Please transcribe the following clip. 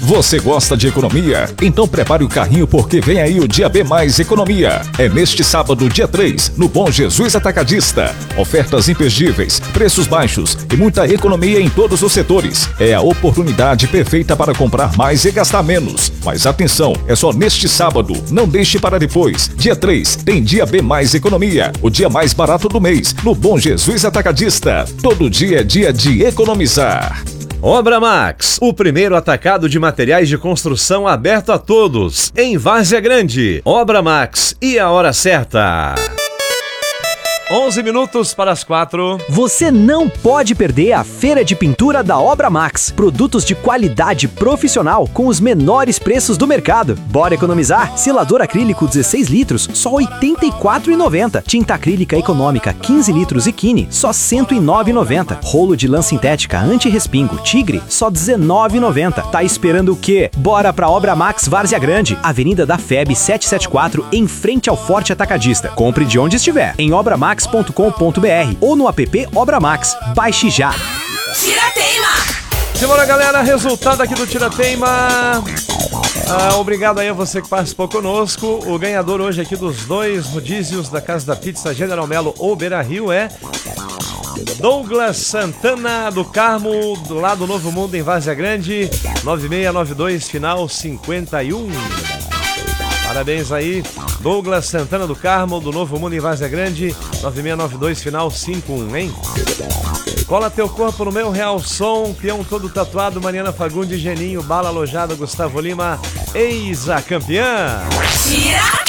Você gosta de economia? Então prepare o carrinho porque vem aí o Dia B Mais Economia. É neste sábado, dia 3, no Bom Jesus Atacadista. Ofertas imperdíveis, preços baixos e muita economia em todos os setores. É a oportunidade perfeita para comprar mais e gastar menos. Mas atenção, é só neste sábado, não deixe para depois. Dia 3, tem Dia B Mais Economia, o dia mais barato do mês, no Bom Jesus Atacadista. Todo dia é dia de economizar. Obra Max, o primeiro atacado de materiais de construção aberto a todos, em Várzea Grande. Obra Max e a hora certa. 11 minutos para as 4. Você não pode perder a Feira de Pintura da Obra Max. Produtos de qualidade profissional com os menores preços do mercado. Bora economizar? Selador acrílico 16 litros, só R$ 84,90. Tinta acrílica econômica 15 litros e Kine, só R$ 109,90. Rolo de lã sintética anti-respingo Tigre, só R$ 19,90. Tá esperando o quê? Bora pra Obra Max Várzea Grande, Avenida da FEB 774, em frente ao Forte Atacadista. Compre de onde estiver, em obramax.com.br ou no app Obra Max. Baixe já. Tirateima! Simbora, galera, resultado aqui do Tirateima. Obrigado aí a você que participou conosco. O ganhador hoje aqui dos 2 rodízios da Casa da Pizza General Melo ou Beira Rio é Douglas Santana do Carmo, lá do Novo Mundo em Várzea Grande, 9692 final 51. Parabéns aí, Douglas Santana do Carmo, do Novo Mundo em Várzea Grande, 9692 final 51, hein? Cola teu corpo no meu Real Som, peão todo tatuado, Mariana Fagundes, Geninho, Bala Alojada, Gustavo Lima, ex a campeã. Tira!